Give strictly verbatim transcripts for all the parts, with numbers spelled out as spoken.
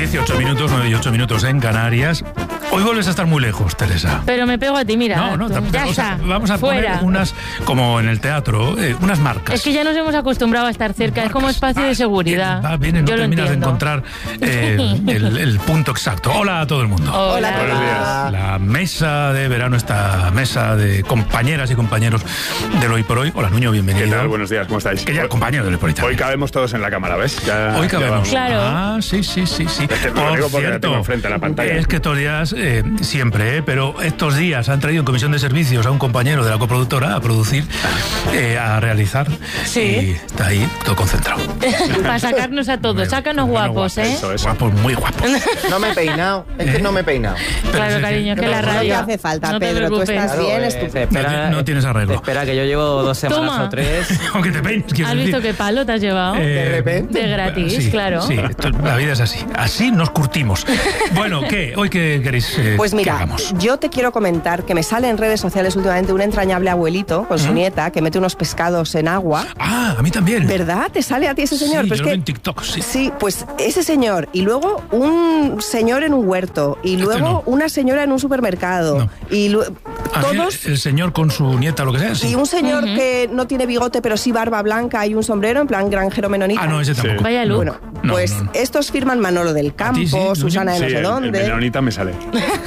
dieciocho minutos, nueve y ocho minutos en Canarias. Hoy vuelves a estar muy lejos, Teresa. Pero me pego a ti, mira. No, no, tú. Ya está. Vamos a Fuera. poner unas, como en el teatro, eh, unas marcas. Es que ya nos hemos acostumbrado a estar cerca, marcas. Es como espacio de seguridad. Va bien, no Yo terminas de encontrar eh, el, el punto exacto. Hola a todo el mundo. Hola. Buenos días. La mesa de verano, esta mesa de compañeras y compañeros del Hoy por Hoy. Hola, Nuño, bienvenido. ¿Qué tal? Buenos días, ¿cómo estáis? Que ya, compañero del Hoy por Hoy también. Hoy cabemos todos en la cámara, ¿ves? Ya, Hoy cabemos. Claro. Ah, sí, sí, sí, sí. Es que te lo digo porque la tengo enfrente a la pantalla. Es que estos días, eh, siempre, eh, pero estos días han traído en comisión de servicios a un compañero de la coproductora a producir, eh, a realizar. Sí. Y está ahí todo concentrado. Para sacarnos a todos. Sácanos Bueno, guapos, ¿eh? Eso, eso. Guapos, muy guapos. No me he peinado, es que no me he peinado. Claro, sí, cariño, es que Pero la no radio. te hace falta, no te Pedro, tú preocupes. estás bien, eh, estupendo. espera, No, no tienes arreglo. Espera, que yo llevo dos semanas Toma. o tres. Aunque te peines, quiero ¿Has decir. visto qué palo te has llevado? Eh, De repente. De gratis, sí, claro. Sí, esto- la vida es así. Así nos curtimos. Bueno, ¿qué? ¿Hoy qué queréis eh, Pues que mira, hagamos? yo te quiero comentar que me sale en redes sociales últimamente un entrañable abuelito con su nieta que mete unos pescados en agua. Ah, a mí también. ¿Verdad? ¿Te sale a ti ese señor? Sí, Pues yo que- lo veo en TikTok, sí. Sí, pues ese señor y luego un señor en un huerto y luego no. una señora en un supermercado No. y lu- A mí todos el, el señor con su nieta, lo que sea, sí. y un señor que no tiene bigote pero sí barba blanca y un sombrero en plan granjero menonita. Ah, no, ese tampoco. Vaya look. Bueno, No, pues no, no. estos firman Manolo del Campo, ti sí, Nuño? Susana de Sí, no sé el, el dónde. menonita me sale.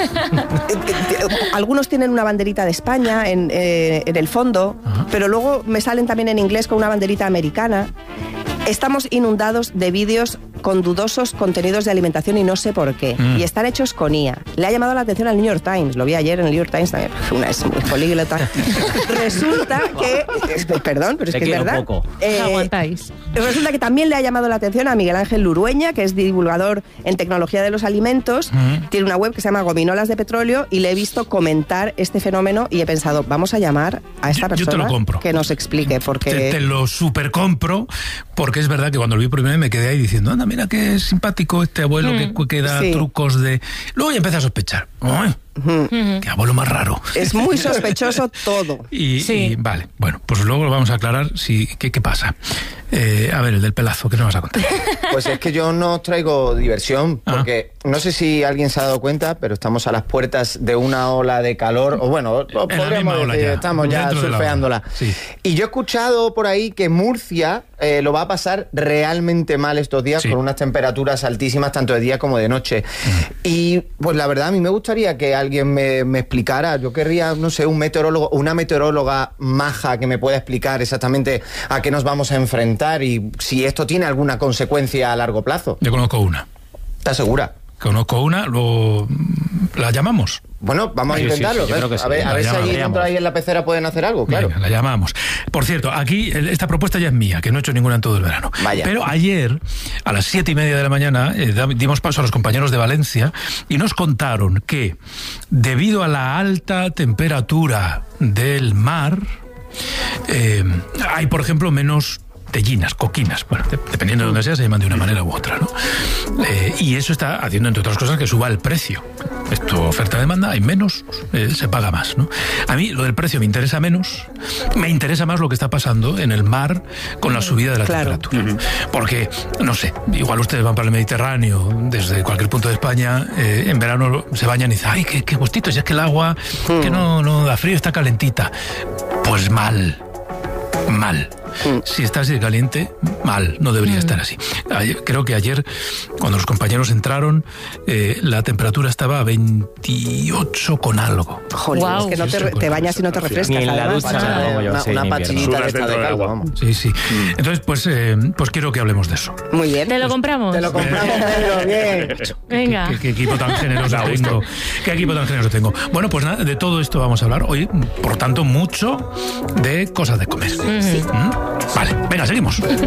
Algunos tienen una banderita de España en, eh, en el fondo, pero luego me salen también en inglés con una banderita americana. Estamos inundados de vídeos con dudosos contenidos de alimentación y no sé por qué. Mm. Y están hechos con I A. Le ha llamado la atención al New York Times. Lo vi ayer en el New York Times también. Una es muy políglota. Resulta que... es- Perdón, pero es Te que es quiero verdad. un poco. Eh, Aguantáis. Resulta que también le ha llamado la atención a Miguel Ángel Lurueña, que es divulgador en tecnología de los alimentos. Mm. Tiene una web que se llama Gominolas de Petróleo y le he visto comentar este fenómeno y he pensado, vamos a llamar a esta Yo- yo te persona lo compro. que nos explique, porque... Te, te lo super compro, porque es verdad que cuando lo vi por primera vez me quedé ahí diciendo, anda, mira qué simpático este abuelo que, que da Sí. trucos de... Luego ya empecé a sospechar. ¡Ay! ¡Qué abuelo más raro! Es muy sospechoso todo. Y, Sí. y, vale, bueno, pues luego lo vamos a aclarar si, qué, qué pasa. Eh, a ver, el del pelazo, ¿qué nos vas a contar? Pues es que yo no os traigo diversión, Ah. porque no sé si alguien se ha dado cuenta, pero estamos a las puertas de una ola de calor, o bueno, En la misma podríamos ola decir, ya, estamos ya dentro de la surfeándola. ola, sí. Y yo he escuchado por ahí que Murcia eh, lo va a pasar realmente mal estos días, Sí. con unas temperaturas altísimas tanto de día como de noche. Y pues la verdad a mí me gustaría que alguien me, me explicara, yo querría, no sé, un meteorólogo, una meteoróloga maja que me pueda explicar exactamente a qué nos vamos a enfrentar y si esto tiene alguna consecuencia a largo plazo. Yo conozco una. ¿Estás segura? Conozco una, luego mm, la llamamos. Bueno, vamos a Sí, sí, intentarlo. sí, yo ¿ves? creo que sí. A ver, a La ver si llamamos. allí dentro ahí en la pecera pueden hacer algo, claro. Venga, la llamamos. Por cierto, aquí el- esta propuesta ya es mía, que no he hecho ninguna en todo el verano. Vaya. Pero ayer, a las siete y media de la mañana, eh, da- dimos paso a los compañeros de Valencia y nos contaron que, debido a la alta temperatura del mar, eh, hay, por ejemplo, menos tellinas, coquinas, bueno, de- dependiendo de donde sea, se llaman de una manera u otra, ¿no? Eh, y eso está haciendo, entre otras cosas, que suba el precio. Esto, oferta-demanda, hay menos, eh, se paga más, ¿no? A mí lo del precio me interesa menos, me interesa más lo que está pasando en el mar con la subida de la Claro. temperatura. Porque, no sé, igual ustedes van para el Mediterráneo, desde cualquier punto de España, eh, en verano se bañan y dicen, ay, qué, qué gustito, si es que el agua, que no, no da frío, está calentita. Pues mal, mal. Si está así de caliente, mal, no debería estar así. Ayer- creo que ayer, cuando los compañeros entraron, eh, la temperatura estaba a veintiocho con algo. Jolín, Guau. es que no Sí, te, sí, te bueno, bañas y no te sí. refrescas. Ni en la además. ducha me pongo yo una así una en invierno. pachita Sudas de esta dentro de del caldo, agua. vamos. Sí, sí. Entonces, pues, eh, pues quiero que hablemos de eso. Muy bien. ¿Te lo compramos? Te lo compramos, Pedro, bien. Venga. ¿Qué, qué equipo tan generoso tengo? ¿Qué equipo tan generoso tengo? Bueno, pues nada, de todo esto vamos a hablar hoy, por tanto, mucho de cosas de comer. ¿Mm? Vale, venga, seguimos.